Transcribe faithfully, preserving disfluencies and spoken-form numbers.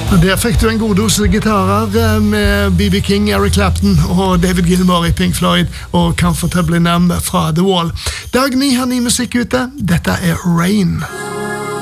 Der fikk du en god dose gitarer med B B King, Eric Clapton og David Gilmour i Pink Floyd og Comfortably Numb fra The Wall. Dag ni har ny musikk ute. Dette er Rain.